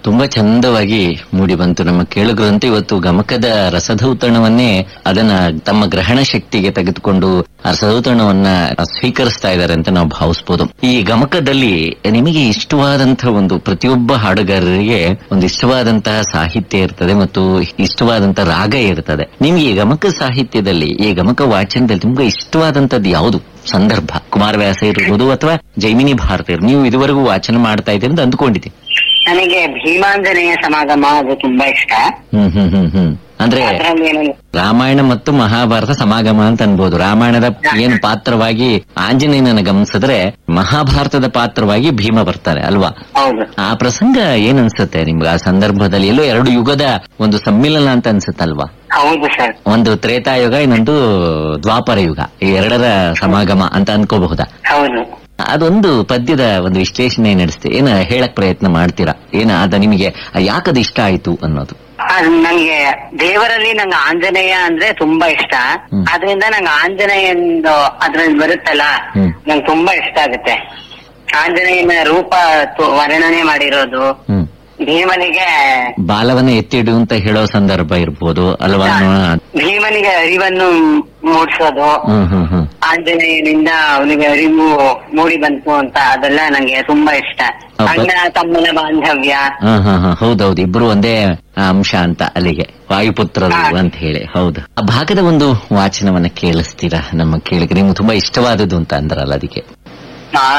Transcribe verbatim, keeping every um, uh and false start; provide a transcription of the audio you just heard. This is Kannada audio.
ತುಂಬಾ ಚಂದವಾಗಿ ಮೂಡಿ ಬಂತು. ನಮ್ಮ ಕೇಳುಗರಂತೆ ಇವತ್ತು ಗಮಕದ ರಸದೌತಣವನ್ನೇ ಅದನ್ನ ತಮ್ಮ ಗ್ರಹಣ ಶಕ್ತಿಗೆ ತೆಗೆದುಕೊಂಡು ಆ ರಸದೌತಣವನ್ನ ಸ್ವೀಕರಿಸ್ತಾ ಇದ್ದಾರೆ ಅಂತ ನಾವು ಭಾವಿಸಬಹುದು. ಈ ಗಮಕದಲ್ಲಿ ನಿಮಗೆ ಇಷ್ಟವಾದಂತಹ ಒಂದು ಪ್ರತಿಯೊಬ್ಬ ಹಾಡುಗಾರರಿಗೆ ಒಂದು ಇಷ್ಟವಾದಂತಹ ಸಾಹಿತ್ಯ ಇರ್ತದೆ ಮತ್ತು ಇಷ್ಟವಾದಂತಹ ರಾಗ ಇರ್ತದೆ. ನಿಮ್ಗೆ ಈ ಗಮಕ ಸಾಹಿತ್ಯದಲ್ಲಿ, ಈ ಗಮಕ ವಾಚನದಲ್ಲಿ ನಿಮ್ಗೆ ಇಷ್ಟವಾದಂತದ್ದು ಯಾವುದು ಸಂದರ್ಭ? ಕುಮಾರವ್ಯಾಸ ಇರ್ಬೋದು ಅಥವಾ ಜೈಮಿನಿ ಭಾರತಿ, ನೀವು ಇದುವರೆಗೂ ವಾಚನ ಮಾಡ್ತಾ ಇದ್ದೀರಿ ಅಂತ ಅಂದ್ಕೊಂಡಿದ್ದೀನಿ. ನನಗೆ ಭೀಮಾಂಜನೇಯ ಸಮಾಗಮ ಅದು ತುಂಬಾ ಇಷ್ಟ. ಹ್ಮ್ ಹ್ಮ್ ಹ್ಮ್ ಹ್ಮ್ ಅಂದ್ರೆ ರಾಮಾಯಣ ಮತ್ತು ಮಹಾಭಾರತ ಸಮಾಗಮ ಅಂತ ಅನ್ಬೋದು. ರಾಮಾಯಣದ ಏನು ಪಾತ್ರವಾಗಿ ಆಂಜನೇಯನ ಗಮನಿಸಿದ್ರೆ ಮಹಾಭಾರತದ ಪಾತ್ರವಾಗಿ ಭೀಮ ಬರ್ತಾರೆ ಅಲ್ವಾ? ಆ ಪ್ರಸಂಗ ಏನ್ ಅನ್ಸುತ್ತೆ ನಿಮ್ಗೆ ಆ ಸಂದರ್ಭದಲ್ಲಿ? ಎಲ್ಲೋ ಎರಡು ಯುಗದ ಒಂದು ಸಮ್ಮಿಲನ ಅಂತ ಅನ್ಸುತ್ತಲ್ವಾ? ಹೌದು ಸರ್. ಒಂದು ತ್ರೇತಾಯುಗ, ಇನ್ನೊಂದು ದ್ವಾಪರ ಯುಗ, ಈ ಎರಡರ ಸಮಾಗಮ ಅಂತ ಅನ್ಕೋಬಹುದಾ? ಹೌದು. ಅದೊಂದು ಪದ್ಯದ ಒಂದು ವಿಶ್ಲೇಷಣೆ ನಡೆಸ್ತೆ, ಏನ ಹೇಳಕ್ ಪ್ರಯತ್ನ ಮಾಡ್ತೀರಾ? ಏನ ಅದ ನಿಮಗೆ ಯಾಕದ ಇಷ್ಟ ಆಯ್ತು ಅನ್ನೋದು? ನಂಗೆ ದೇವರಲ್ಲಿ ನಂಗೆ ಆಂಜನೇಯ ಅಂದ್ರೆ ತುಂಬಾ ಇಷ್ಟ. ಅದರಿಂದ ನಂಗೆ ಆಂಜನೇಯಂದು ಅದ್ರಲ್ಲಿ ಬರುತ್ತಲ್ಲ, ನಂಗೆ ತುಂಬಾ ಇಷ್ಟ ಆಗುತ್ತೆ. ಆಂಜನೇಯನ ರೂಪ ವರ್ಣನೆ ಮಾಡಿರೋದು, ಭೀಮನಿಗೆ ಬಾಲವನ್ನ ಎತ್ತಿಡು ಅಂತ ಹೇಳೋ ಸಂದರ್ಭ ಇರ್ಬೋದು ಅಲ್ವಾ? ಭೀಮನಿಗೆ ಅರಿವನ್ನು ಮೂಡಿಸೋದು, ಆಂಜನೇಯನಿಂದ ಅವನಿಗೆ ಅರಿವು ಮೂಡಿ ಬಂತು ಅಂತ, ಅದೆಲ್ಲ ನಂಗೆ ತುಂಬಾ ಇಷ್ಟ. ಅಣ್ಣ ತಮ್ಮನ ಬಾಂಧವ್ಯ. ಹೌದೌದು, ಇಬ್ರು ಒಂದೇ ಅಂಶ ಅಂತ ಅಲ್ಲಿಗೆ ವಾಯುಪುತ್ರರು ಅಂತ ಹೇಳಿ. ಹೌದು, ಆ ಭಾಗದ ಒಂದು ವಾಚನವನ್ನ ಕೇಳಿಸ್ತೀರಾ ನಮ್ಮ ಕೇಳಿಗೆ? ನಿಮ್ಗೆ ತುಂಬಾ ಇಷ್ಟವಾದದ್ದು ಅಂತ ಅಂದ್ರಲ್ಲ, ಅದಕ್ಕೆ